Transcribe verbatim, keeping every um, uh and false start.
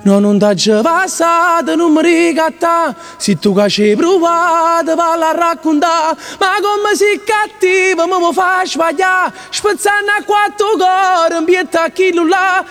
No, non t'ha passata, non mi ricatta. Se tu che ci hai provato, valla a raccontare. Ma come sei cattiva, mi fa sbagliare. Spezzando a quattro cuore, un pietto a chi là.